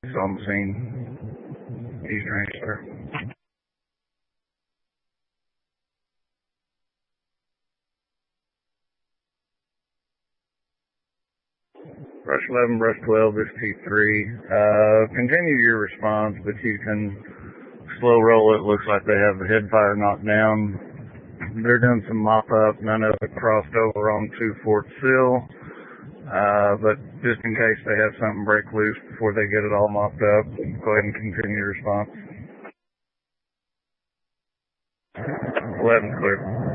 on the scene. East Range, sir. Brush 11, brush 12, this T3. Continue your response, but you can slow roll it. Looks like they have the head fire knocked down. They're doing some mop up. None of it crossed over onto Fort Sill. But just in case they have something break loose before they get it all mopped up, go ahead and continue your response. 11 clear.